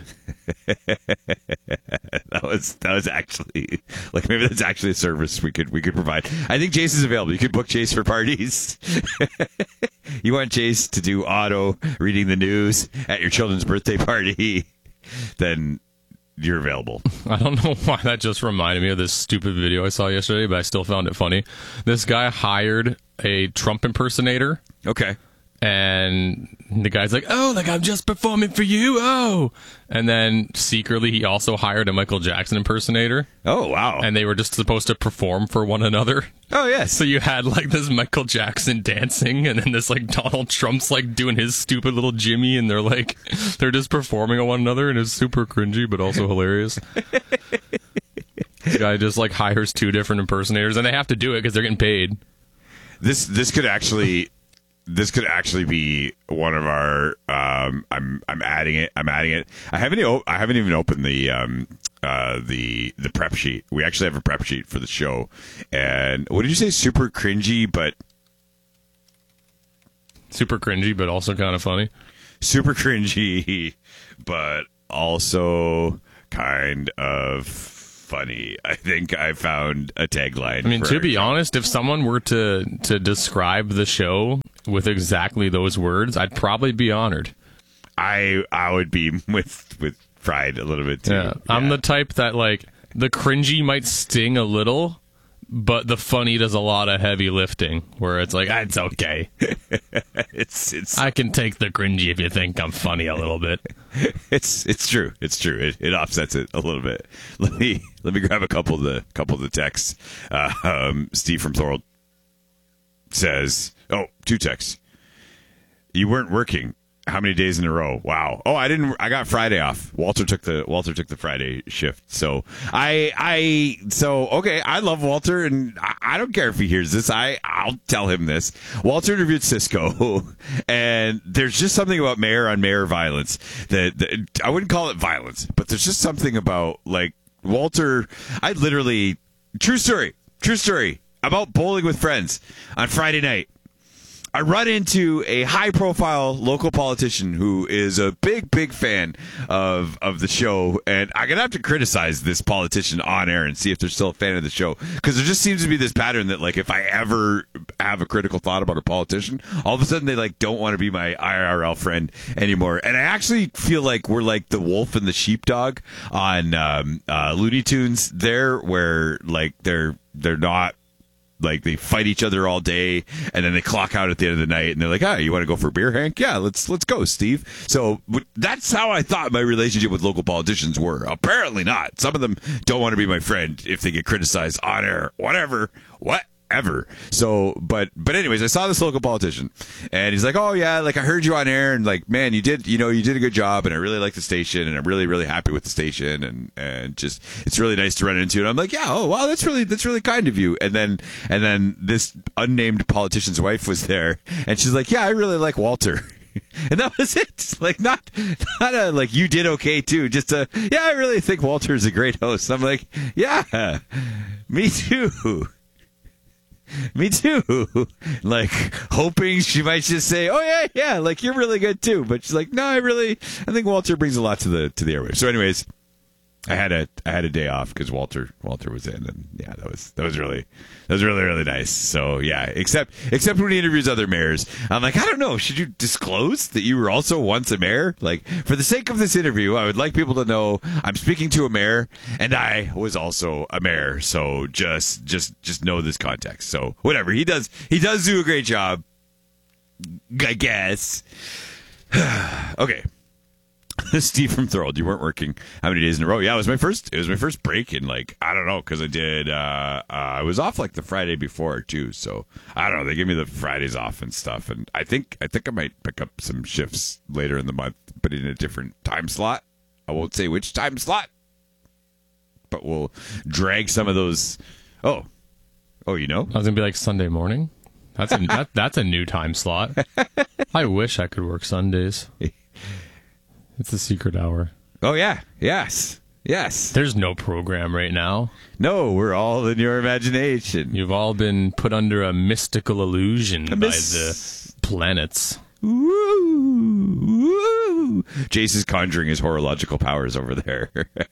that was that was actually, like, maybe that's actually a service we could we could provide. I think Chase is available. You could book Chase for parties. You want Chase to do Otto reading the news at your children's birthday party, then... you're available. I don't know why that just reminded me of this stupid video I saw yesterday, but I still found it funny. This guy hired a Trump impersonator. Okay. And the guy's like, oh, like I'm just performing for you. Oh. And then secretly he also hired a Michael Jackson impersonator. Oh, wow. And they were just supposed to perform for one another. Oh, yes. So you had like this Michael Jackson dancing and then this like Donald Trump's like doing his stupid little Jimmy, and they're like, they're just performing on one another, and it's super cringy but also hilarious. This guy just like hires two different impersonators, and they have to do it because they're getting paid. This this could actually... This could actually be one of our. Um, I'm I'm adding it. I'm adding it. I haven't I haven't even opened the um, uh, the the prep sheet. We actually have a prep sheet for the show. And what did you say? Super cringy, but super cringy, but also kind of funny. Super cringy, but also kind of funny. I think I found a tagline. I mean, to be honest, if someone were to to describe the show with exactly those words, I'd probably be honored. I I would be with with pride a little bit too. Yeah. Yeah. I'm the type that, like, the cringy might sting a little, but the funny does a lot of heavy lifting, where it's like, ah, it's okay. it's it's I can take the cringy if you think I'm funny a little bit. It's it's true. It's true. It, it offsets it a little bit. Let me let me grab a couple of the couple of the texts. Uh, um, Steve from Thorold says, "Oh, two texts. You weren't working. How many days in a row? Wow. Oh, I didn't. I got Friday off. Walter took the Walter took the Friday shift. So I I so okay. I love Walter, and I, I don't care if he hears this. I I'll tell him this. Walter interviewed Cisco, and there's just something about mayor on mayor violence that, that I wouldn't call it violence, but there's just something about, like, Walter. I literally true story, true story about bowling with friends on Friday night. I run into a high-profile local politician who is a big, big fan of of the show, and I'm going to have to criticize this politician on air and see if they're still a fan of the show, because there just seems to be this pattern that, like, if I ever have a critical thought about a politician, all of a sudden they, like, don't want to be my I R L friend anymore. And I actually feel like we're like the wolf and the sheepdog on um, uh, Looney Tunes there, where, like, they're they're not, like, they fight each other all day, and then they clock out at the end of the night, and they're like, "Ah, you want to go for a beer, Hank? Yeah, let's let's go, Steve." So that's how I thought my relationship with local politicians were. Apparently not. Some of them don't want to be my friend if they get criticized on air, whatever, whatever. So, but but anyways, I saw this local politician, and he's like, "Oh yeah, like, I heard you on air, and, like, man, you did, you know, you did a good job, and I really like the station, and I'm really really happy with the station, and and just it's really nice to run into." And I'm like, "Yeah, oh wow, that's really that's really kind of you." And then and then this unnamed politician's wife was there, and she's like, "Yeah, I really like Walter." And that was it. Like, not not a, like, you did okay too, just a, yeah, I really think Walter's a great host. I'm like, yeah, me too. Me too. Like, hoping she might just say, "Oh yeah, yeah, like, you're really good too." But she's like, "No, I really, I think Walter brings a lot to the to the airwaves." So, anyways, I had a I had a day off because Walter Walter was in, and yeah, that was that was really that was really really nice. So yeah, except except when he interviews other mayors, I'm like, I don't know, should you disclose that you were also once a mayor? Like, for the sake of this interview, I would like people to know I'm speaking to a mayor, and I was also a mayor. So just just just know this context. So whatever, he does he does do a great job, I guess. Okay. Steve from Thorold, you weren't working how many days in a row? Yeah, it was my first. It was my first break in, like, I don't know, because I did. Uh, uh, I was off, like, the Friday before too, so I don't know. They give me the Fridays off and stuff, and I think I think I might pick up some shifts later in the month, but in a different time slot. I won't say which time slot, but we'll drag some of those. Oh, oh, you know, I was gonna be like Sunday morning. That's a that, that's a new time slot. I wish I could work Sundays. It's the secret hour. Oh, yeah. Yes. Yes. There's no program right now. No, we're all in your imagination. You've all been put under a mystical illusion a by mis- the planets. Woo, woo. Jace is conjuring his horological powers over there.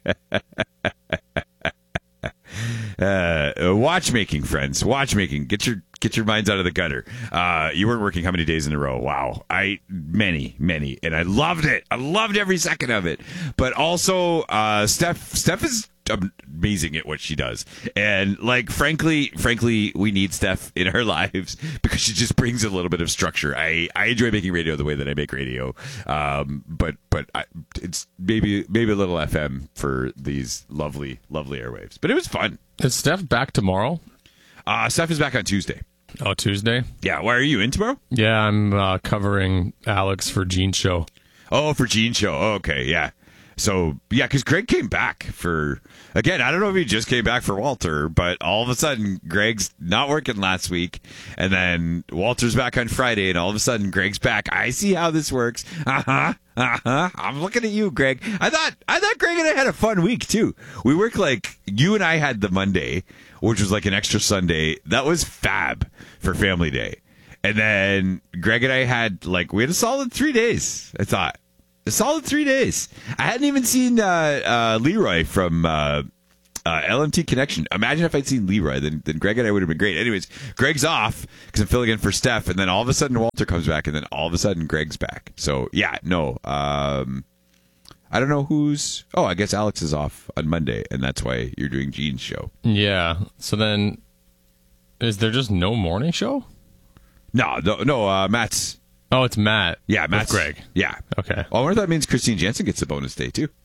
uh, watchmaking, friends. Watchmaking. Get your get your minds out of the gutter. Uh, you weren't working how many days in a row? Wow. I many, many. And I loved it. I loved every second of it. But also, uh, Steph Steph is amazing at what she does. And, like, frankly, frankly, we need Steph in our lives because she just brings a little bit of structure. I, I enjoy making radio the way that I make radio. Um, but but I, it's maybe maybe a little F M for these lovely, lovely airwaves. But it was fun. Is Steph back tomorrow? Uh, Steph is back on Tuesday. Oh, Tuesday? Yeah. Why are you in tomorrow? Yeah, I'm uh, covering Alex for Gene's show. Oh, for Gene's show. Oh, okay, yeah. So, yeah, because Greg came back for, again, I don't know if he just came back for Walter, but all of a sudden, Greg's not working last week, and then Walter's back on Friday, and all of a sudden, Greg's back. I see how this works. Uh-huh, uh-huh. I'm looking at you, Greg. I thought, I thought Greg and I had a fun week, too. We worked like, you and I had the Monday, which was like an extra Sunday. That was fab for Family Day. And then Greg and I had, like, we had a solid three days, I thought. A solid three days. I hadn't even seen uh, uh, Leroy from uh, Uh, L M T connection. Imagine if I'd seen Leroy, then, then Greg and I would have been great. Anyways, Greg's off because I'm filling in for Steph, and then all of a sudden Walter comes back, and then all of a sudden Greg's back. So, yeah, no. Um, I don't know who's... Oh, I guess Alex is off on Monday, and that's why you're doing Gene's show. Yeah. So then, is there just no morning show? No, no, no uh, Matt's... Oh, it's Matt. Yeah, Matt's... With Greg. Yeah. Okay. Well, I wonder if that means Christine Jansen gets a bonus day, too.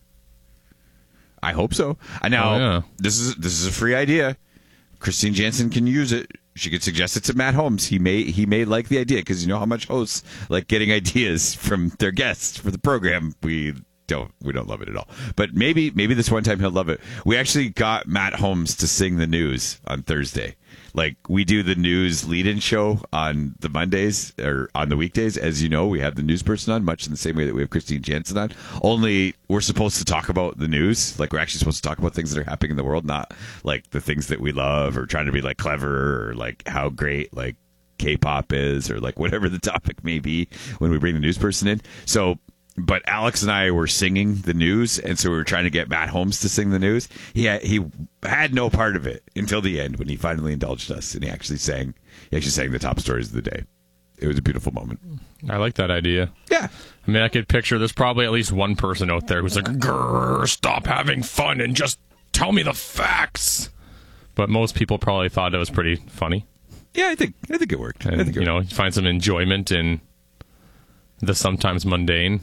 I hope so. And now, oh, yeah. this is this is a free idea. Christine Jansen can use it. She could suggest it to Matt Holmes. He may he may like the idea because you know how much hosts like getting ideas from their guests for the program. We don't we don't love it at all. But maybe maybe this one time he'll love it. We actually got Matt Holmes to sing the news on Thursday. Like we do the news lead-in show on the Mondays or on the weekdays. As you know, we have the news person on, much in the same way that we have Christine Jansen on. Only we're supposed to talk about the news. Like we're actually supposed to talk about things that are happening in the world, not like the things that we love or trying to be like clever or like how great like K-pop is or like whatever the topic may be when we bring the news person in. So, but Alex and I were singing the news, and so we were trying to get Matt Holmes to sing the news. He had, he had no part of it until the end when he finally indulged us, and he actually sang. He actually sang the top stories of the day. It was a beautiful moment. I like that idea. Yeah. I mean, I could picture there's probably at least one person out there who's like, grrr, stop having fun and just tell me the facts. But most people probably thought it was pretty funny. Yeah, I think I think it worked. And, I think it you know, you find some enjoyment in the sometimes mundane.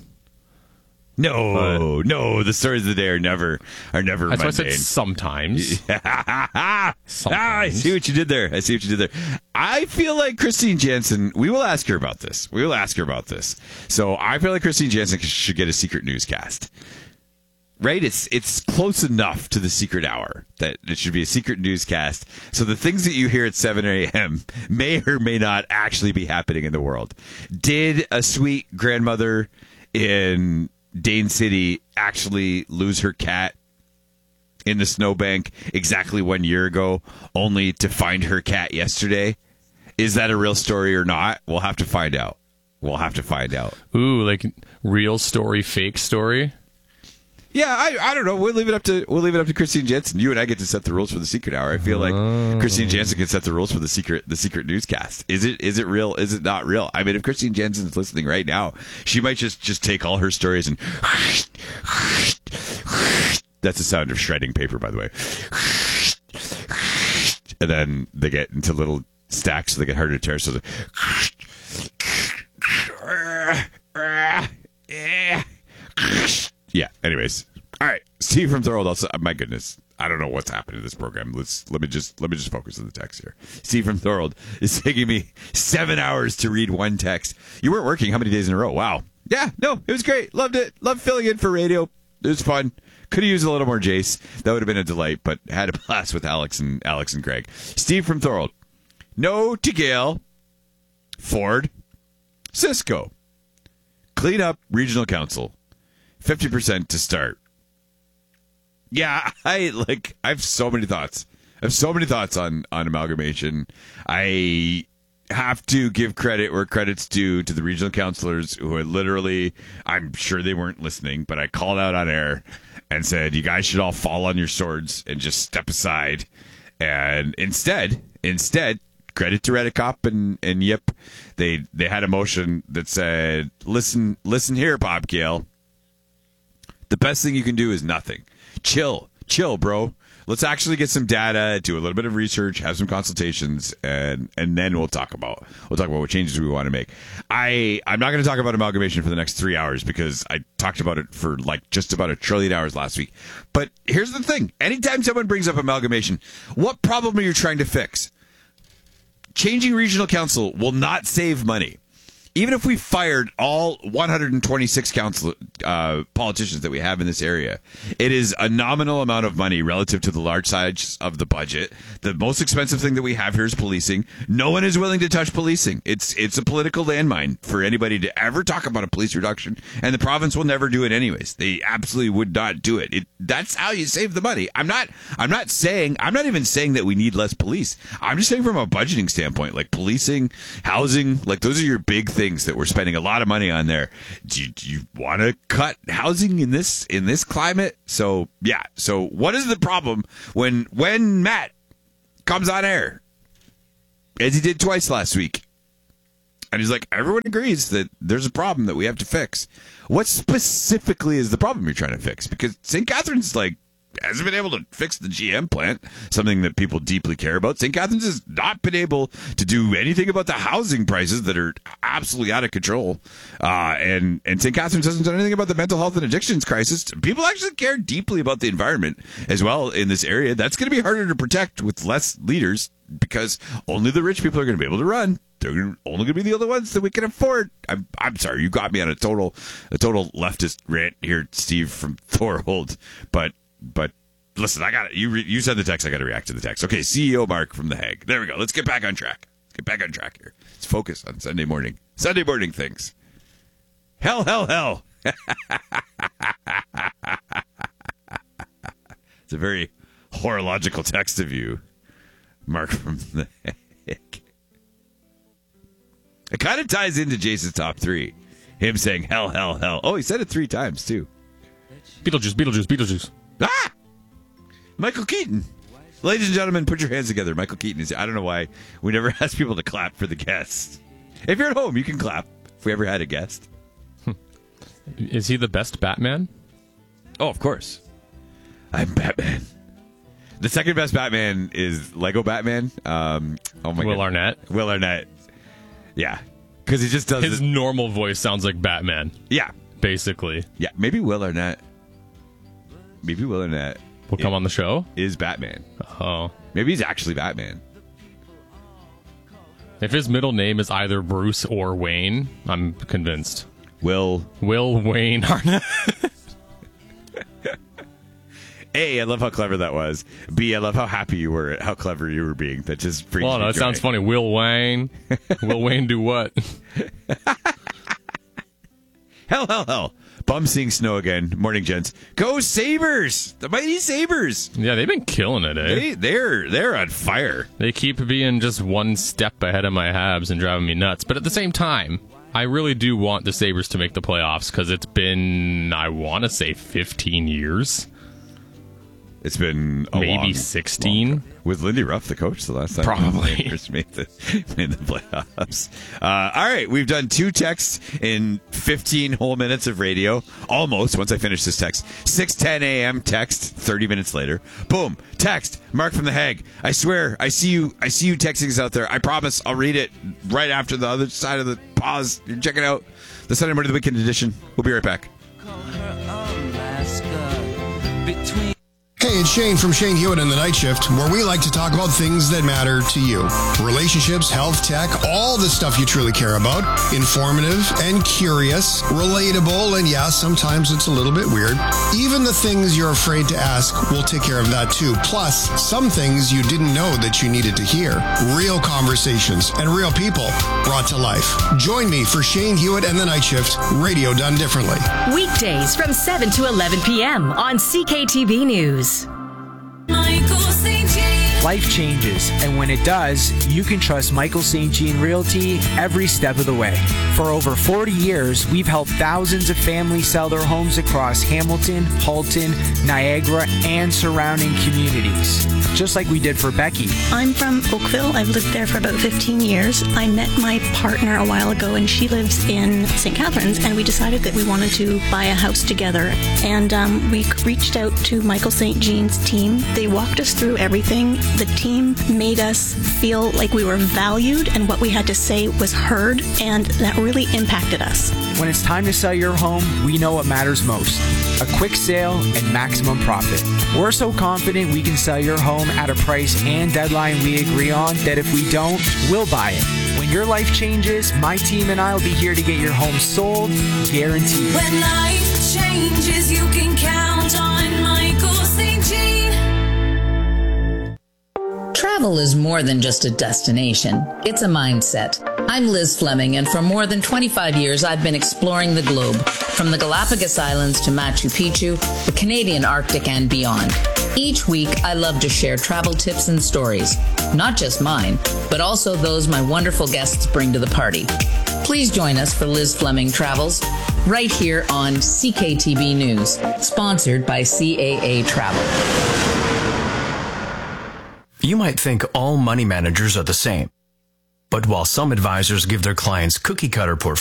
No, but, no, the stories of the day are never are never that's mundane. Why I said sometimes. sometimes. Ah, I see what you did there. I see what you did there. I feel like Christine Jansen, we will ask her about this. We will ask her about this. So I feel like Christine Jansen should get a secret newscast. Right? It's it's close enough to the secret hour that it should be a secret newscast. So the things that you hear at seven a.m. may or may not actually be happening in the world. Did a sweet grandmother in Dane City actually lose her cat in the snowbank exactly one year ago, only to find her cat yesterday? Is that a real story or not? We'll have to find out. We'll have to find out. Ooh, like real story, fake story? Yeah, I I don't know. We'll leave it up to we'll leave it up to Christine Jansen. You and I get to set the rules for the secret hour. I feel like oh. Christine Jansen can set the rules for the secret the secret newscast. Is it is it real? Is it not real? I mean, if Christine Jansen's listening right now, she might just just take all her stories and that's the sound of shredding paper, by the way. And then they get into little stacks, so they get harder to tear. So they yeah. Anyways, all right. Steve from Thorold. Also, my goodness, I don't know what's happening to this program. Let's let me just let me just focus on the text here. Steve from Thorold is taking me seven hours to read one text. You weren't working how many days in a row? Wow. Yeah. No, it was great. Loved it. Loved filling in for radio. It was fun. Could have used a little more Jace. That would have been a delight. But had a blast with Alex and Alex and Greg. Steve from Thorold. No to Gale. Ford. Cisco. Clean up regional council. fifty percent to start. Yeah, I like I have so many thoughts. I have so many thoughts on, on amalgamation. I have to give credit where credit's due to the regional councilors who had literally, I'm sure they weren't listening, but I called out on air and said, you guys should all fall on your swords and just step aside. And instead, instead, credit to Redicop and, and Yip, they they had a motion that said, listen, listen here, Bob Gale. The best thing you can do is nothing. Chill. Chill, bro. Let's actually get some data, do a little bit of research, have some consultations, and and then we'll talk about we'll talk about what changes we want to make. I I'm not going to talk about amalgamation for the next three hours because I talked about it for like just about a trillion hours last week. But here's the thing: anytime someone brings up amalgamation, what problem are you trying to fix? Changing regional council will not save money. Even if we fired all one hundred twenty-six council uh, politicians that we have in this area, it is a nominal amount of money relative to the large size of the budget. The most expensive thing that we have here is policing. No one is willing to touch policing. It's it's a political landmine for anybody to ever talk about a police reduction, and the province will never do it anyways. They absolutely would not do it. It that's how you save the money. I'm not I'm not saying I'm not even saying that we need less police. I'm just saying from a budgeting standpoint, like policing, housing, like those are your big things things that we're spending a lot of money on there. Do you, do you want to cut housing in this in this climate? So yeah. So what is the problem when when Matt comes on air, as he did twice last week, and he's like, everyone agrees that there's a problem that we have to fix. What specifically is the problem you're trying to fix? Because Saint Catharines like hasn't been able to fix the G M plant, something that people deeply care about. Saint Catharines has not been able to do anything about the housing prices that are absolutely out of control. Uh, and, and Saint Catharines hasn't done anything about the mental health and addictions crisis. People actually care deeply about the environment as well in this area. That's going to be harder to protect with less leaders because only the rich people are going to be able to run. They're only going to be the only ones that we can afford. I'm I'm sorry, you got me on a total a total leftist rant here, Steve from Thorold. But But listen, I got it. You re- you said the text. I got to react to the text. Okay, C E O Mark from The Hague. There we go. Let's get back on track. Let's get back on track here. Let's focus on Sunday morning. Sunday morning things. Hell, hell, hell. It's a very horological text of you, Mark from The Hague. It kind of ties into Jason's top three. Him saying hell, hell, hell. Oh, he said it three times too. Beetlejuice, Beetlejuice, Beetlejuice. Ah! Michael Keaton. Ladies and gentlemen, put your hands together. Michael Keaton is, I don't know why we never ask people to clap for the guests. If you're at home, you can clap if we ever had a guest. Is he the best Batman? Oh, of course. I'm Batman. The second best Batman is Lego Batman. Um, oh my Will God. Arnett. Will Arnett. Yeah. Because he just does His this. normal voice sounds like Batman. Yeah. Basically. Yeah, maybe Will Arnett. Maybe Will Arnett will come on the show. Is Batman? Oh, maybe he's actually Batman. If his middle name is either Bruce or Wayne, I'm convinced. Will Will Wayne Arnett. A, I love how clever that was. B, I love how happy you were at how clever you were being. That just brings Well, me no, that joy. sounds funny. Will Wayne. Will Wayne do what? Hell, hell, hell. Bum seeing snow again. Morning, gents. Go Sabres! The mighty Sabres! Yeah, they've been killing it, eh? They, they're, they're on fire. They keep being just one step ahead of my Habs and driving me nuts. But at the same time, I really do want the Sabres to make the playoffs because it's been, I want to say, fifteen years. It's been a maybe long, sixteen. Long with Lindy Ruff, the coach, the last time Probably the Sabres made the made the playoffs. Uh, all right, we've done two texts in fifteen whole minutes of radio. Almost. Once I finish this text, six ten a.m. text. Thirty minutes later, boom, text. Mark from The Hague. I swear, I see you. I see you texting us out there. I promise, I'll read it right after the other side of the pause. You're checking out the Sunday Morning the Weekend edition. We'll be right back. Hey, it's Shane from Shane Hewitt and the Night Shift, where we like to talk about things that matter to you. Relationships, health, tech, all the stuff you truly care about. Informative and curious, relatable, and yeah, sometimes it's a little bit weird. Even the things you're afraid to ask, we'll take care of that too. Plus, some things you didn't know that you needed to hear. Real conversations and real people brought to life. Join me for Shane Hewitt and the Night Shift, radio done differently. Weekdays from seven to eleven p.m. on C K T V News. Life changes, and when it does, you can trust Michael Saint Jean Realty every step of the way. For over forty years, we've helped thousands of families sell their homes across Hamilton, Halton, Niagara, and surrounding communities. Just like we did for Becky. I'm from Oakville. I've lived there for about fifteen years. I met my partner a while ago, and she lives in Saint Catharines, and we decided that we wanted to buy a house together. And um, we reached out to Michael Saint Jean's team. They walked us through everything. The team made us feel like we were valued and what we had to say was heard, and that really impacted us. When it's time to sell your home, we know what matters most. A quick sale and maximum profit. We're so confident we can sell your home at a price and deadline we agree on that if we don't, we'll buy it. When your life changes, my team and I will be here to get your home sold, guaranteed. When life changes, you can count on Michael Saint Jean. Travel is more than just a destination. It's a mindset. I'm Liz Fleming, and for more than twenty-five years, I've been exploring the globe, from the Galapagos Islands to Machu Picchu, the Canadian Arctic, and beyond. Each week, I love to share travel tips and stories, not just mine, but also those my wonderful guests bring to the party. Please join us for Liz Fleming Travels right here on C K T B News, sponsored by C A A Travel. You might think all money managers are the same. But while some advisors give their clients cookie-cutter portfolios,